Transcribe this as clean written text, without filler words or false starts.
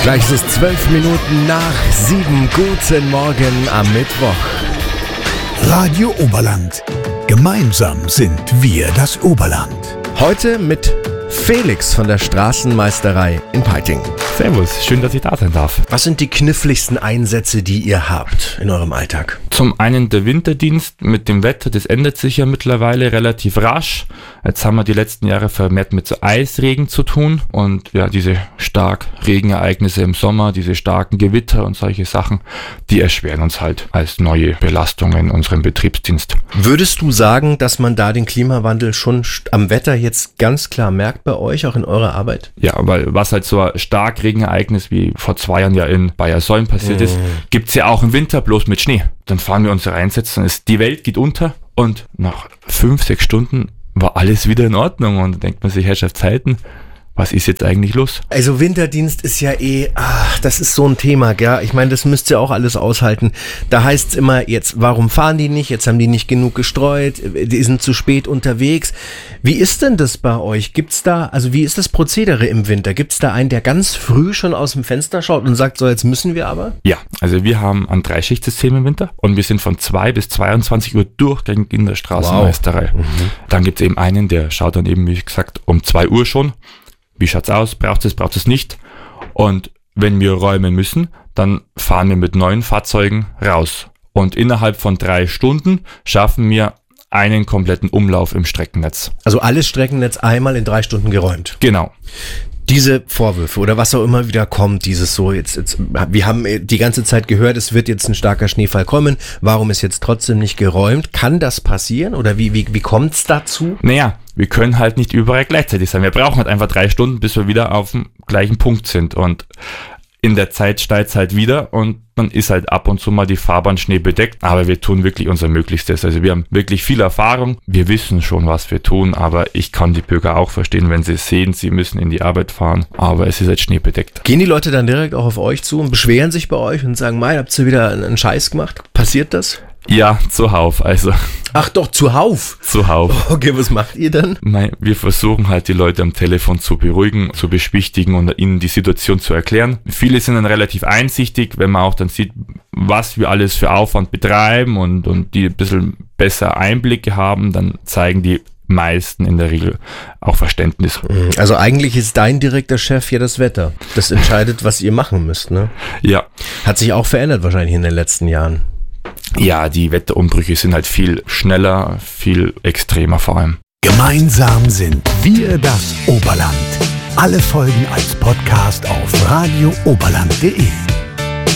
Gleich ist es 12 Minuten nach 7. Guten Morgen am Mittwoch. Radio Oberland. Gemeinsam sind wir das Oberland. Heute mit Felix von der Straßenmeisterei in Peiting. Servus, schön, dass ich da sein darf. Was sind die kniffligsten Einsätze, die ihr habt in eurem Alltag? Zum einen der Winterdienst mit dem Wetter, das ändert sich ja mittlerweile relativ rasch. Jetzt haben wir die letzten Jahre vermehrt mit so Eisregen zu tun und ja, diese Starkregenereignisse im Sommer, diese starken Gewitter und solche Sachen, die erschweren uns halt als neue Belastung in unserem Betriebsdienst. Würdest du sagen, dass man da den Klimawandel schon am Wetter jetzt ganz klar merkt bei euch, auch in eurer Arbeit? Ja, weil was halt so ein Starkregenereignis wie vor 2 Jahren ja in Bayersäulen passiert ist, gibt's ja auch im Winter, bloß mit Schnee. Dann fahren wir unsere Einsätze und die Welt geht unter und nach 5-6 Stunden war alles wieder in Ordnung und dann denkt man sich, Herrschaftszeiten, was ist jetzt eigentlich los? Also Winterdienst ist ja das ist so ein Thema, gell? Ich meine, das müsst ihr auch alles aushalten. Da heißt es immer, jetzt, warum fahren die nicht? Jetzt haben die nicht genug gestreut, die sind zu spät unterwegs. Wie ist denn das bei euch? Wie ist das Prozedere im Winter? Gibt's da einen, der ganz früh schon aus dem Fenster schaut und sagt, so, jetzt müssen wir aber? Ja, also wir haben ein 3-Schicht-System im Winter und wir sind von 2 bis 22 Uhr durchgängig in der Straßenmeisterei. Wow. Dann gibt's eben einen, der schaut dann eben, wie gesagt, um 2 Uhr schon. Wie schaut's aus? Braucht es nicht? Und wenn wir räumen müssen, dann fahren wir mit neuen Fahrzeugen raus. Und innerhalb von 3 Stunden schaffen wir einen kompletten Umlauf im Streckennetz. Also alles Streckennetz einmal in 3 Stunden geräumt. Genau. Diese Vorwürfe oder was auch immer wieder kommt, wir haben die ganze Zeit gehört, es wird jetzt ein starker Schneefall kommen, warum ist jetzt trotzdem nicht geräumt? Kann das passieren oder wie kommt's dazu? Naja, wir können halt nicht überall gleichzeitig sein. Wir brauchen halt einfach 3 Stunden, bis wir wieder auf dem gleichen Punkt sind und in der Zeit steigt's halt wieder und dann ist halt ab und zu mal die Fahrbahn schneebedeckt, aber wir tun wirklich unser Möglichstes. Also wir haben wirklich viel Erfahrung, wir wissen schon, was wir tun, aber ich kann die Bürger auch verstehen, wenn sie sehen, sie müssen in die Arbeit fahren, aber es ist halt schneebedeckt. Gehen die Leute dann direkt auch auf euch zu und beschweren sich bei euch und sagen, habt ihr wieder einen Scheiß gemacht? Passiert das? Ja, zuhauf, also. Ach doch, zuhauf? Zuhauf. Okay, was macht ihr dann? Wir versuchen halt die Leute am Telefon zu beruhigen, zu beschwichtigen und ihnen die Situation zu erklären. Viele sind dann relativ einsichtig, wenn man auch dann sieht, was wir alles für Aufwand betreiben und die ein bisschen besser Einblicke haben, dann zeigen die meisten in der Regel auch Verständnis. Also eigentlich ist dein direkter Chef ja das Wetter. Das entscheidet, was ihr machen müsst, ne? Ja. Hat sich auch verändert wahrscheinlich in den letzten Jahren. Ja, die Wetterumbrüche sind halt viel schneller, viel extremer vor allem. Gemeinsam sind wir das Oberland. Alle Folgen als Podcast auf radiooberland.de.